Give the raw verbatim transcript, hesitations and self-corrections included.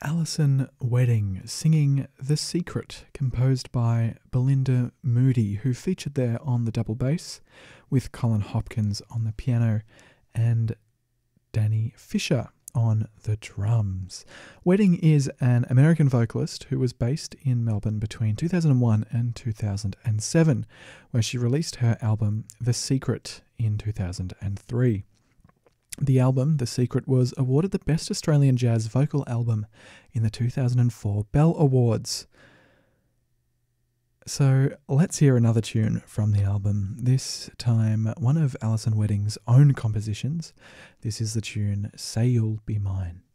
Alison Wedding singing The Secret, composed by Belinda Moody, who featured there on the double bass, with Colin Hopkins on the piano and Danny Fisher on the drums. Wedding is an American vocalist who was based in Melbourne between two thousand one and two thousand seven, where she released her album The Secret in two thousand three. The album, The Secret, was awarded the Best Australian Jazz Vocal Album in the two thousand four Bell Awards. So let's hear another tune from the album, this time one of Alison Wedding's own compositions. This is the tune Say You'll Be Mine.